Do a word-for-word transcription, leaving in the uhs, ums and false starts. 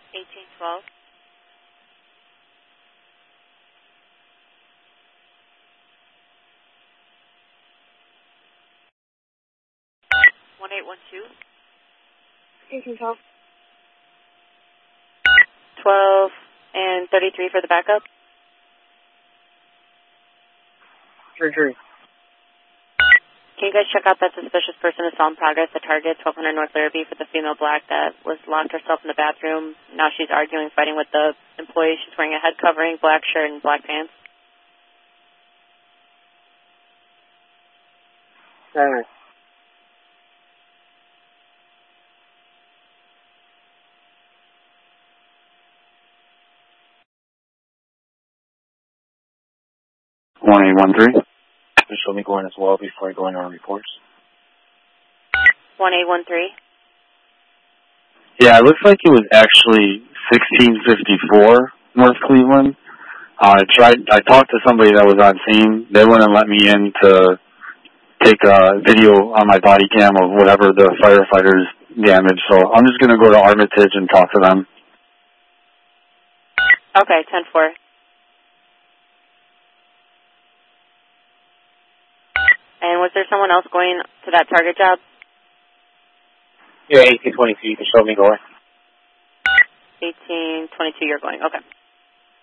eighteen twelve. one eight one two. eighteen twelve. twelve and thirty-three for the backup. True, true. Can you guys check out that suspicious person is still in progress at Target, twelve hundred North Larrabee, for the female black that was locked herself in the bathroom. Now she's arguing, fighting with the employee. She's wearing a head covering, black shirt, and black pants. Alright. one eight one three. Just let me go in as well before I go in on reports. one eight one three. Yeah, it looks like it was actually sixteen fifty-four North Cleveland. Uh, I tried. I talked to somebody that was on scene. They wouldn't let me in to take a video on my body cam of whatever the firefighters damaged. So I'm just going to go to Armitage and talk to them. Okay, ten four. And was there someone else going to that Target job? Yeah, eighteen twenty-two. You can show me going. eighteen twenty-two, you're going. Okay.